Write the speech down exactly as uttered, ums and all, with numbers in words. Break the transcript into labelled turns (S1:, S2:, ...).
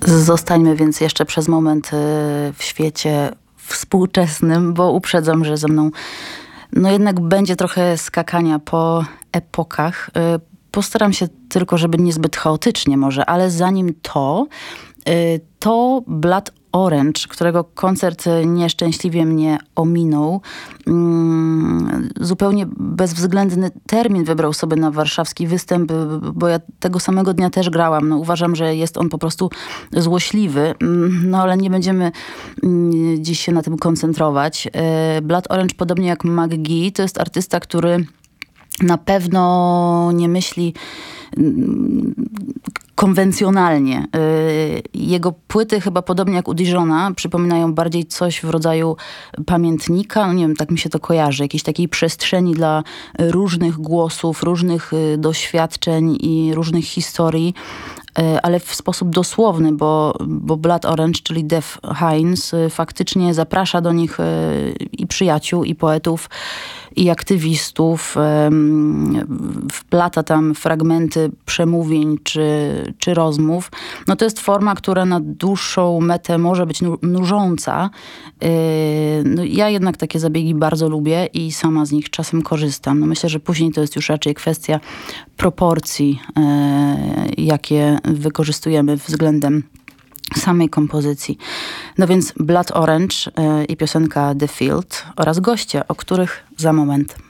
S1: Zostańmy więc jeszcze przez moment w świecie współczesnym, bo uprzedzam, że ze mną no jednak będzie trochę skakania po epokach. Postaram się tylko, żeby niezbyt chaotycznie może, ale zanim to, to Blood Orange, którego koncert nieszczęśliwie mnie ominął. Zupełnie bezwzględny termin wybrał sobie na warszawski występ, bo ja tego samego dnia też grałam. No, uważam, że jest on po prostu złośliwy, no ale nie będziemy dziś się na tym koncentrować. Blood Orange, podobnie jak McGee, to jest artysta, który na pewno nie myśli konwencjonalnie. Jego płyty chyba podobnie jak u Dijona przypominają bardziej coś w rodzaju pamiętnika. No nie wiem, tak mi się to kojarzy. Jakiejś takiej przestrzeni dla różnych głosów, różnych doświadczeń i różnych historii, ale w sposób dosłowny, bo, bo Blood Orange, czyli Def Hynes, faktycznie zaprasza do nich i przyjaciół, i poetów, i aktywistów. Wplata tam fragmenty przemówień czy, czy rozmów. No to jest forma, która na dłuższą metę może być nużąca. No ja jednak takie zabiegi bardzo lubię i sama z nich czasem korzystam. No myślę, że później to jest już raczej kwestia proporcji, jakie wykorzystujemy względem samej kompozycji. No więc Blood Orange i piosenka The Field oraz goście, o których za moment.